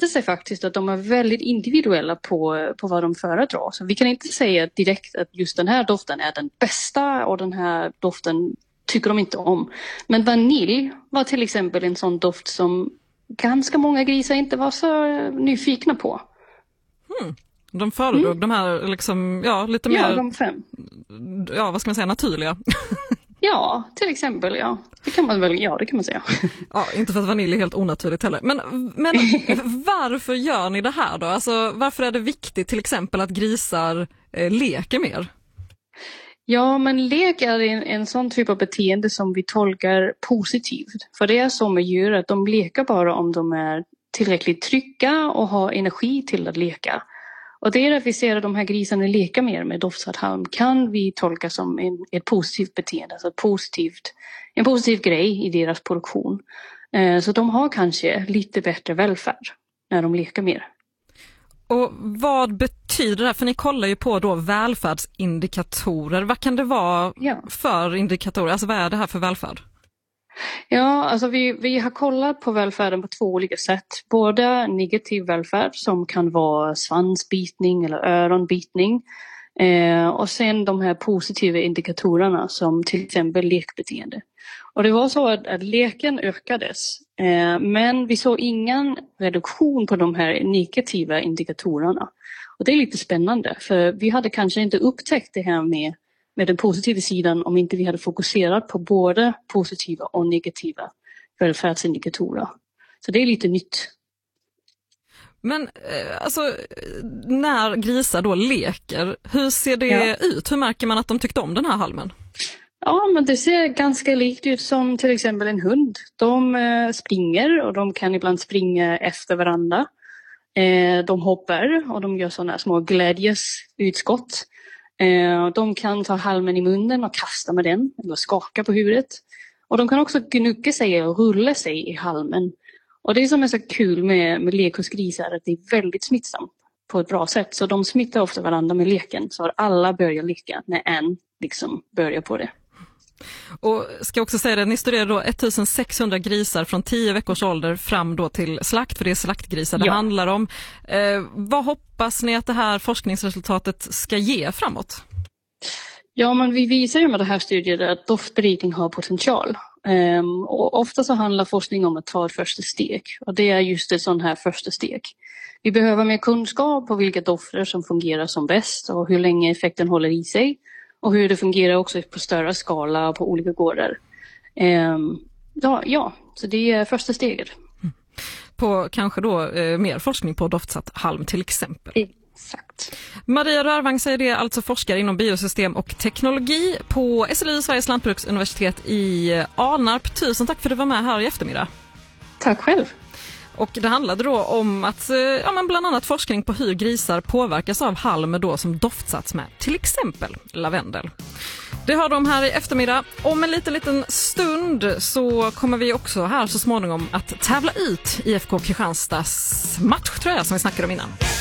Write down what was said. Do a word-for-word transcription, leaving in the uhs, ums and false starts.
visar sig faktiskt att de är väldigt individuella på, på vad de föredrar. Så vi kan inte säga direkt att just den här doften är den bästa och den här doften tycker de inte om. Men vanilj var till exempel en sån doft som ganska många grisar inte var så nyfikna på. Hmm. De föredrog mm. de här liksom, ja, lite mer... Ja, de fem. Ja, vad ska man säga, naturliga. Ja, till exempel, ja. Det kan man väl, ja, det kan man säga. Ja, inte för att vanilj är helt onaturligt heller. Men, men varför gör ni det här då? Alltså, varför är det viktigt till exempel att grisar eh, leker mer? Ja, men lek är en, en sån typ av beteende som vi tolkar positivt. För det är så med djur att de leker bara om de är tillräckligt trygga och har energi till att leka. Och det är att vi ser att de här grisarna leker mer med doftsatt halm kan vi tolka som en, ett positivt beteende, alltså positivt, en positiv grej i deras produktion. Eh, så de har kanske lite bättre välfärd när de leker mer. Och vad betyder det här? För ni kollar ju på då välfärdsindikatorer. Vad kan det vara ja. för indikatorer? Alltså vad är det här för välfärd? Ja, alltså vi, vi har kollat på välfärden på två olika sätt. Både negativ välfärd som kan vara svansbitning eller öronbitning. Eh, och sen de här positiva indikatorerna som till exempel lekbeteende. Och det var så att, att leken ökades. Eh, men vi såg ingen reduktion på de här negativa indikatorerna. Och det är lite spännande för vi hade kanske inte upptäckt det här med med den positiva sidan om inte vi hade fokuserat på både positiva och negativa välfärdsindikatorer. Så det är lite nytt. Men alltså, när grisar då leker, hur ser det ja. ut? Hur märker man att de tyckte om den här halmen? Ja, men det ser ganska likt ut som till exempel en hund. De eh, springer och de kan ibland springa efter varandra. Eh, de hoppar och de gör sådana små glädjesutskott. De kan ta halmen i munnen och kasta med den eller skaka på huvudet. Och de kan också gnugga sig och rulla sig i halmen. Och det som är så kul med, med lek hos grisar är att det är väldigt smittsamt på ett bra sätt. Så de smittar ofta varandra med leken så att alla börjar leka när en liksom börjar på det. Och ska också säga det, ni studerade då ettusensexhundra grisar från tio veckors ålder fram då till slakt, för det är slaktgrisar det ja. handlar om. Eh, vad hoppas ni att det här forskningsresultatet ska ge framåt? Ja, men vi visar ju med det här studiet att doftberedning har potential. Um, och ofta så handlar forskning om att ta ett första steg. Och det är just ett sånt här första steg. Vi behöver mer kunskap på vilka dofter som fungerar som bäst och hur länge effekten håller i sig. Och hur det fungerar också på större skala på olika gårdar. Um, ja, ja, så det är första steget. Mm. På kanske då eh, mer forskning på doftsatt halm till exempel. Exakt. Maria Rörvang säger det, alltså forskare inom biosystem och teknologi på S L U, Sveriges lantbruksuniversitet i Alnarp. Tusen tack för att du var med här i eftermiddag. Tack själv. Och det handlade då om att, ja, men bland annat forskning på hur grisar påverkas av halm då som doftsats med till exempel lavendel. Det har de här i eftermiddag. Om en liten, liten stund så kommer vi också här så småningom att tävla ut I F K Kristianstads matchtröja som vi snackade om innan.